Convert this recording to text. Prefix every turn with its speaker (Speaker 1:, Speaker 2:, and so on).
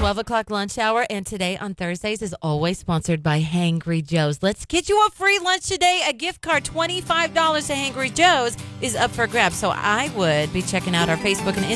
Speaker 1: 12 o'clock lunch hour, and today on Thursdays is always sponsored by Hangry Joe's. Let's get you a free lunch today. A gift card, $25 to Hangry Joe's, is up for grabs. So I would be checking out our Facebook and